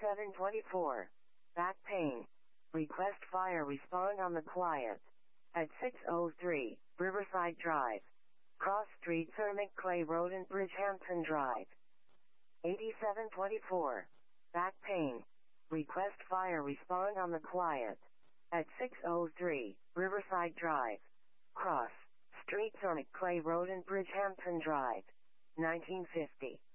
8724. Back pain. Request fire respond on the quiet. At 603, Riverside Drive. Cross Street, Cermic Clay Road and Bridgehampton Drive. 8724. Back pain. Request fire respond on the quiet. At 603, Riverside Drive. Cross Street, Cermic Clay Road and Bridgehampton Drive. 1950.